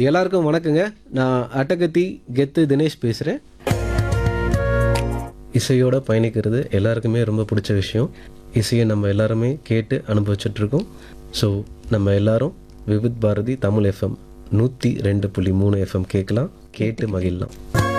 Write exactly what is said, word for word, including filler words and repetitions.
எல்லாருக்கும் வணக்கங்க. நான் அட்டகத்தி கெத்து தினேஷ் பேசுகிறேன். இசையோட பயணிக்கிறது எல்லாருக்குமே ரொம்ப பிடிச்ச விஷயம். இசையை நம்ம எல்லாருமே கேட்டு அனுபவிச்சுட்ருக்கோம். ஸோ நம்ம எல்லாரும் விவித் பாரதி தமிழ் எஃப்எம் நூற்றி ரெண்டு புள்ளி மூணு எஃப்எம் கேட்கலாம், கேட்டு மகிழலாம்.